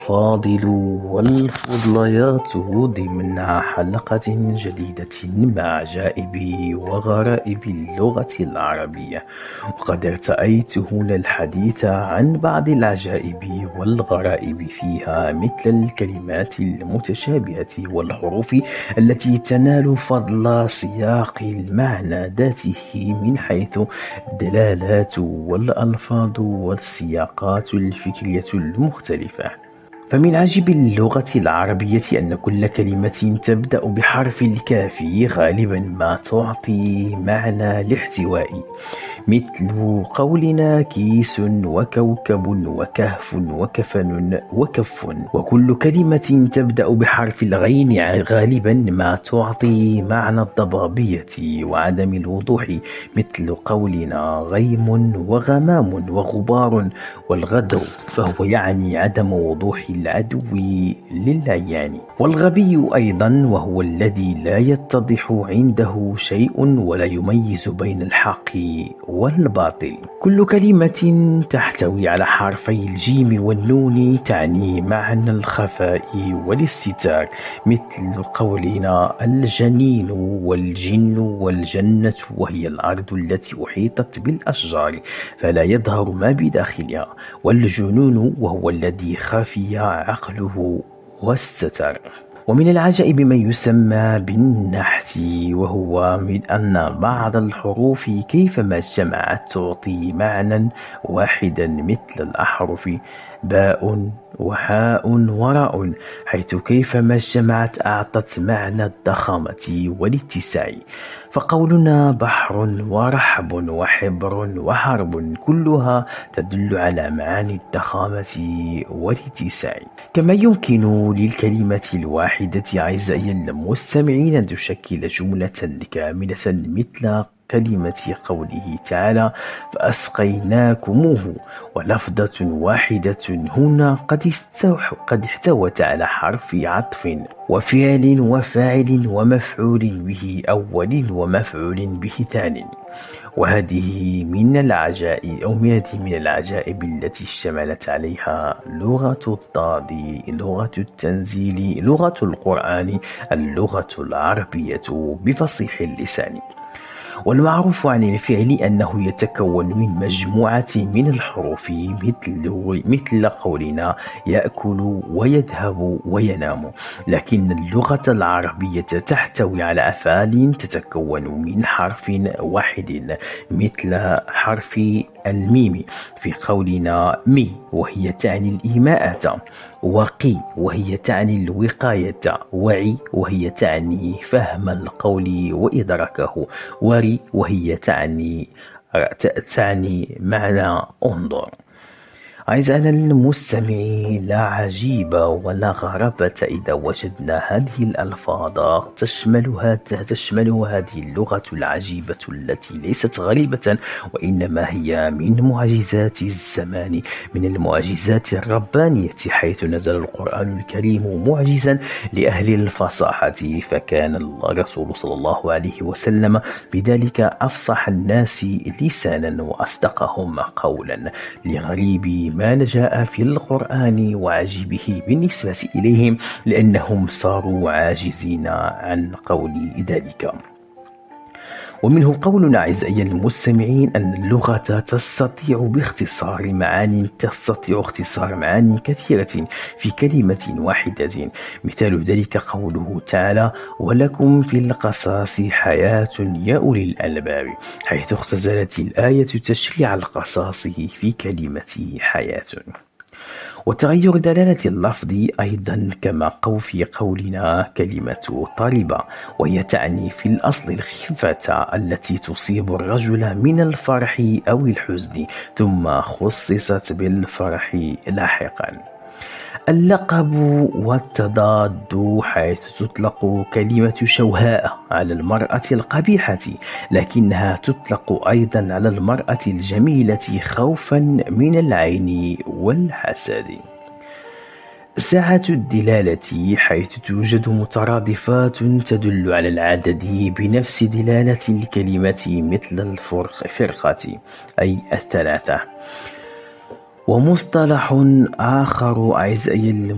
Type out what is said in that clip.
الفاضل والفضليات ضمن حلقة جديدة مع عجائب وغرائب اللغة العربية. وقد ارتأيت هنا الحديث عن بعض العجائب والغرائب فيها، مثل الكلمات المتشابهة والحروف التي تنال فضل سياق المعنى ذاته من حيث الدلالات والألفاظ والسياقات الفكرية المختلفة. فمن عجب اللغة العربية أن كل كلمة تبدأ بحرف الكاف غالبا ما تعطي معنى الاحتواء، مثل قولنا كيس وكوكب وكهف وكفن وكف. وكل كلمة تبدأ بحرف الغين غالبا ما تعطي معنى الضبابية وعدم الوضوح، مثل قولنا غيم وغمام وغبار والغدر، فهو يعني عدم وضوح العدو للعيان. والغبي أيضا وهو الذي لا يتضح عنده شيء ولا يميز بين الحق والباطل. كل كلمة تحتوي على حرفي الجيم والنون تعني معنى الخفاء والاستتار، مثل قولنا الجنين والجن والجنة، وهي الأرض التي أحيطت بالأشجار فلا يظهر ما بداخلها، والجنون وهو الذي خفي عقله واستتر. ومن العجائب ما يسمى بالنحت، وهو من أن بعض الحروف كيفما اجتمعت تعطي معنى واحدا، مثل الأحرف باء وحاء وراء، حيث كيفما اجتمعت أعطت معنى الضخامة والاتساع. فقولنا بحر ورحب وحبر وحرب كلها تدل على معاني الضخامة والاتساع. كما يمكن للكلمة الواحدة أعزائي المستمعين أن تشكل جملة كاملة، مثل كلمة قوله تعالى فأسقيناكموه، ولفظة واحدة هنا قد احتوت على حرف عطف وفعل وفاعل ومفعول به أول ومفعول به ثاني. وهذه من العجائب التي اشتملت عليها لغة الضاد، لغة التنزيل، لغة القرآن، اللغة العربية بفصيح اللسان. والمعروف عن الفعل أنه يتكون من مجموعة من الحروف، مثل قولنا يأكل ويذهب وينام. لكن اللغة العربية تحتوي على أفعال تتكون من حرف واحد، مثل حرف الميم في قولنا مي وهي تعني الإيماءة، وقي وهي تعني الوقاية، وعي وهي تعني فهم القول وإدراكه، وري وهي تعني معنى انظر. أعزائنا المستمعين، لا عجيب ولا غرابة إذا وجدنا هذه الألفاظ تشملها هذه اللغة العجيبة التي ليست غريبة، وإنما هي من معجزات الزمان، من المعجزات الربانية، حيث نزل القرآن الكريم معجزا لأهل الفصاحة، فكان الرسول صلى الله عليه وسلم بذلك أفصح الناس لسانا وأصدقهم قولا لغريب ما جاء في القرآن وعجيبه بالنسبة إليهم، لأنهم صاروا عاجزين عن قول ذلك. ومنه قولنا أعزائي المستمعين أن اللغة تستطيع اختصار معاني كثيرة في كلمة واحدة. مثال ذلك قوله تعالى ولكم في القصاص حياة يا أولي الألباب، حيث اختزلت الآية تشريع القصاص في كلمة حياة. وتغير دلالة اللفظ أيضا، كما في قولنا كلمة طربة، وهي تعني في الأصل الخفة التي تصيب الرجل من الفرح أو الحزن، ثم خصصت بالفرح لاحقا. اللقب والتضاد، حيث تطلق كلمة شوهاء على المرأة القبيحة، لكنها تطلق أيضا على المرأة الجميلة خوفا من العين والحسد. سعة الدلالة، حيث توجد مترادفات تدل على العدد بنفس دلالة الكلمة، مثل الفرقة أي الثلاثة. ومصطلح آخر أعزائي